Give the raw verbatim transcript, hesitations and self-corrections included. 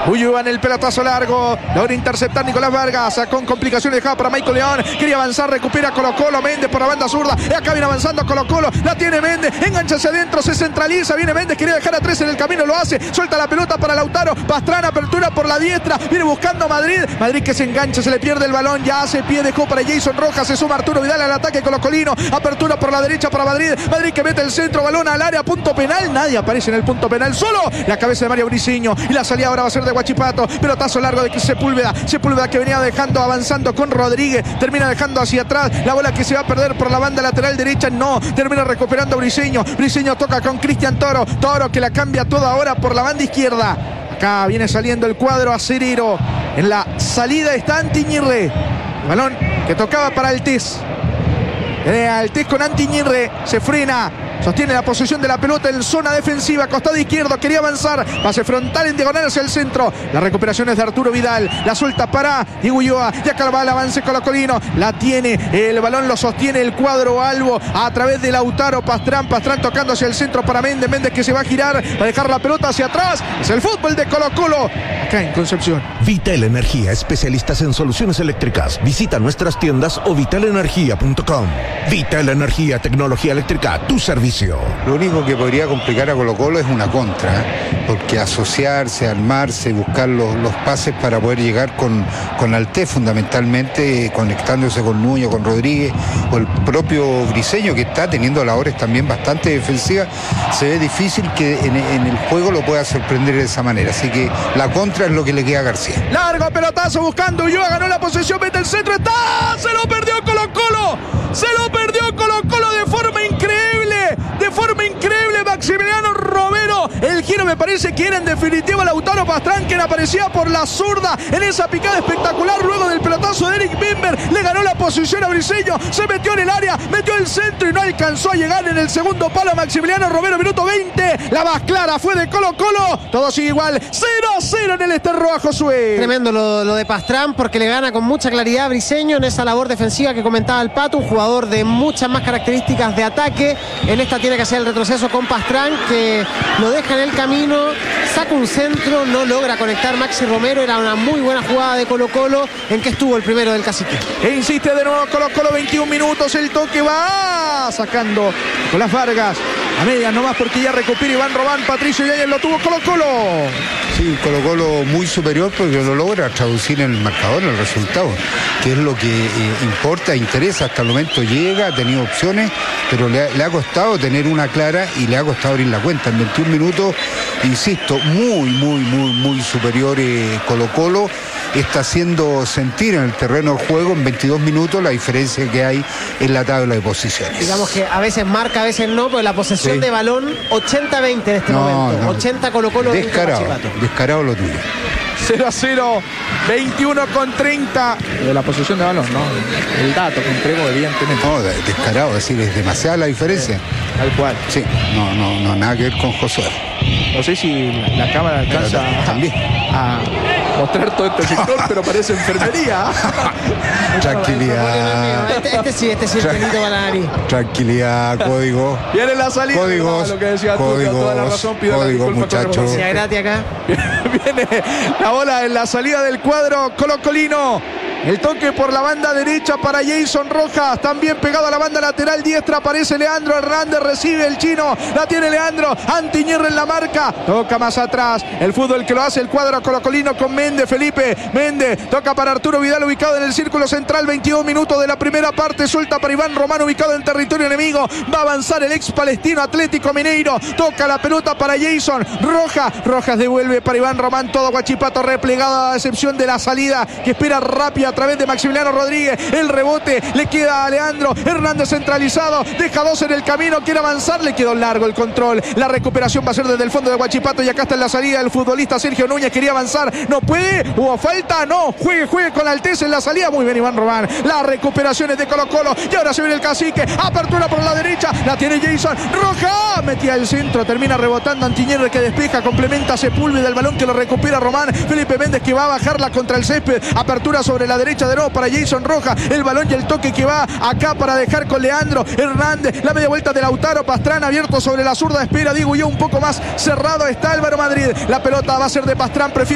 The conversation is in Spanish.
Ulloa en el pelotazo largo. Logra interceptar Nicolás Vargas. Con complicaciones dejada para Michael León. Quería avanzar, recupera Colo Colo. Méndez por la banda zurda. Y acá viene avanzando Colo Colo. La tiene Méndez. Engancha hacia adentro. Se centraliza. Viene Méndez. Quería dejar a tres en el camino. Lo hace. Suelta la pelota para Lautaro. Pastrana. Apertura por la diestra. Viene buscando a Madrid. Madrid que se engancha. Se le pierde el balón. Ya hace pie. Dejó para Jason Rojas. Se suma Arturo Vidal al ataque colocolino. Apertura por la derecha para Madrid. Madrid que mete el centro. Balón al área. Punto penal. Nadie aparece en el punto penal. Solo la cabeza de Mario Briceño. Y la salida ahora va a ser de Huachipato. Pelotazo largo de Sepúlveda. Sepúlveda que venía dejando avanzando con Rodríguez. Termina dejando hacia atrás. La bola que se va a perder por la banda lateral derecha. No. Termina recuperando Briceño. Briceño toca con Cristian Toro. Toro que la cambia toda ahora por la banda izquierda. Acá viene saliendo el cuadro acerero. En la salida está Antiñirre. Balón que tocaba para Altés. Eh, Altés con Antiñirre. Se frena. Sostiene la posesión de la pelota en zona defensiva. Costado izquierdo. Quería avanzar. Pase frontal en diagonal hacia el centro. La recuperación es de Arturo Vidal. La suelta para Diego Ulloa. Y acá va el avance colocolino. La tiene. El balón lo sostiene el cuadro albo. A través de Lautaro Pastrán. Pastrán tocando hacia el centro para Méndez. Méndez que se va a girar. Va a dejar la pelota hacia atrás. Es el fútbol de Colo Colo. Acá en Concepción. Vital Energía. Especialistas en soluciones eléctricas. Visita nuestras tiendas o vital energía punto com. Vital Energía. Tecnología eléctrica. Tu servicio. Lo único que podría complicar a Colo Colo es una contra, ¿eh? Porque asociarse, armarse, buscar los, los pases para poder llegar con, con Altés fundamentalmente, eh, conectándose con Nuño, con Rodríguez o el propio Briceño que está teniendo labores también bastante defensivas, se ve difícil que en, en el juego lo pueda sorprender de esa manera, así que la contra es lo que le queda a García. Largo pelotazo buscando Ulloa, ganó la posesión, mete el centro, está, se lo perdió Colo Colo, se lo perdió Colo Colo de forma increíble. De forma increíble Maximiliano Romero. El giro me parece que era en definitiva Lautaro Pastrán, quien aparecía por la zurda en esa picada espectacular luego del pelotazo de Eric Bimber. Le ganó la posición a Briceño. Se metió en el área, metió el centro y no alcanzó a llegar en el segundo palo Maximiliano Romero. Minuto veinte. La más clara fue de Colo Colo. Todo sigue igual. cero a cero en el Esterro a Josué. Tremendo lo, lo de Pastrán porque le gana con mucha claridad a Briceño en esa labor defensiva que comentaba el Pato. Un jugador de muchas más características de ataque. En esta tiene que hacer el retroceso con Pastrán, que lo deja en el camino, saca un centro, no logra conectar Maxi Romero. Era una muy buena jugada de Colo Colo. ¿En que estuvo el primero del Cacique? E insiste de nuevo Colo Colo, veintiún minutos, el toque va sacando Nicolás Vargas a medias nomás porque ya recupera Iván Robán. Patricio Yáñez lo tuvo Colo Colo. Sí, Colo Colo muy superior porque lo logra traducir en el marcador, en el resultado, que es lo que eh, importa, interesa. Hasta el momento llega, ha tenido opciones, pero le ha, le ha costado tener una clara y le ha costado abrir la cuenta. En veintiún minutos, insisto, muy, muy, muy, muy superior eh, Colo Colo. Está haciendo sentir en el terreno de juego en veintidós minutos la diferencia que hay en la tabla de posiciones. Digamos que a veces marca, a veces no, pero la posesión sí. de balón ochenta veinte en este no, momento. No. ochenta Colo Colo. Descarado, descarado lo tuyo. cero a cero, veintiuno con treinta. De la posesión de balón, ¿no? El dato que entregó, evidentemente. No, descarado, es decir, es demasiada la diferencia. Sí, tal cual. Sí, no, no, no, nada que ver con Josué. No sé si la, la cámara alcanza a, también. a mostrar todo este sector, pero parece enfermería. Tranquilidad. Este, este sí, este sí es pelito para la nariz. Tranquilidad, código. Viene la salida. Códigos. No, lo que decía códigos. tú, toda la razón, pido códigos, muchachos. Acá. Viene la bola en la salida del cuadro colocolino. El toque por la banda derecha para Jason Rojas. También pegado a la banda lateral diestra. Aparece Leandro Hernández. Recibe el chino. La tiene Leandro. Antiñerre en la marca. Toca más atrás. El fútbol que lo hace el cuadro colocolino con Méndez. Felipe Méndez. Toca para Arturo Vidal ubicado en el círculo central. veintidós minutos de la primera parte. Suelta para Iván Román ubicado en territorio enemigo. Va a avanzar el ex palestino Atlético Mineiro. Toca la pelota para Jason Rojas. Rojas devuelve para Iván Román. Todo Huachipato replegado a excepción de la salida que espera rápida a través de Maximiliano Rodríguez. El rebote le queda a Leandro Hernández centralizado. Deja dos en el camino. Quiere avanzar. Le quedó largo el control. La recuperación va a ser desde el fondo de Huachipato. Y acá está en la salida el futbolista Sergio Núñez. Quería avanzar. No puede. Hubo falta. No. Juegue, juegue con Alteza en la salida. Muy bien Iván Román. La recuperación es de Colo Colo. Y ahora se viene el Cacique. Apertura por la derecha. La tiene Jason Rojas. Metía el centro. Termina rebotando Antiñerre que despeja. Complementa Sepúlveda. El balón que lo recupera Román. Felipe Méndez que va a bajarla contra el césped. Apertura sobre la derecha de nuevo para Jason Rojas. El balón y el toque que va acá para dejar con Leandro Hernández. La media vuelta de Lautaro Pastrán abierto sobre la zurda. Espera Diego Ulloa un poco más cerrado. Está Álvaro Madrid. La pelota va a ser de Pastrán. Prefiere